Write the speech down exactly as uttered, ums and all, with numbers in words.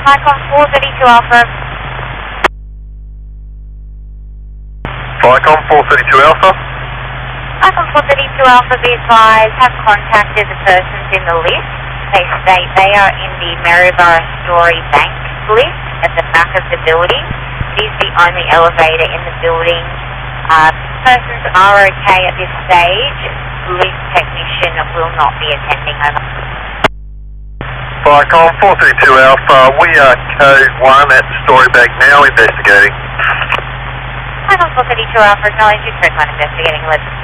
Vicom four thirty-two Alpha. Vicom four thirty-two Alpha. Vicom four thirty-two Alpha, be advised, have contacted the persons in the lift. They state they are in the Maryborough Story Bank lift at the back of the building. It is the only elevator in the building. Uh, persons are okay at this stage. Lift technician will not be attending. Over. Vicom four thirty-two Alpha, we are code one at Storybank now investigating. Vicom four thirty-two Alpha, acknowledge you code one investigating. Let's